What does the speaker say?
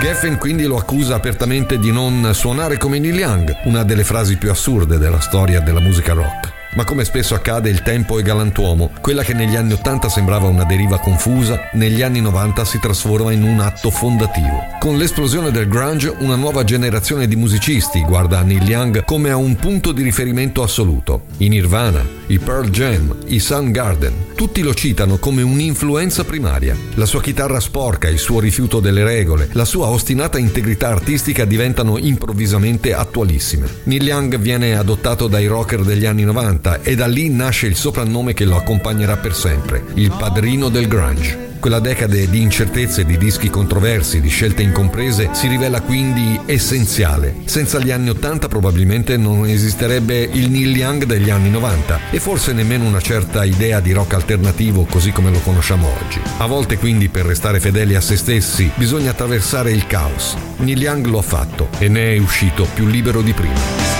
Geffen quindi lo accusa apertamente di non suonare come Neil Young, una delle frasi più assurde della storia della musica rock. Ma come spesso accade, il tempo è galantuomo. Quella che negli anni 80 sembrava una deriva confusa, negli anni 90 si trasforma in un atto fondativo. Con l'esplosione del grunge, una nuova generazione di musicisti guarda a Neil Young come a un punto di riferimento assoluto. I Nirvana, i Pearl Jam, i Soundgarden, tutti lo citano come un'influenza primaria. La sua chitarra sporca, il suo rifiuto delle regole, la sua ostinata integrità artistica diventano improvvisamente attualissime. Neil Young viene adottato dai rocker degli anni 90 e da lì nasce il soprannome che lo accompagnerà per sempre, il padrino del grunge. Quella decade di incertezze, di dischi controversi, di scelte incomprese si rivela quindi essenziale. Senza gli anni 80 probabilmente non esisterebbe il Neil Young degli anni 90 e forse nemmeno una certa idea di rock alternativo così come lo conosciamo oggi. A volte quindi per restare fedeli a se stessi bisogna attraversare il caos. Neil Young lo ha fatto e ne è uscito più libero di prima.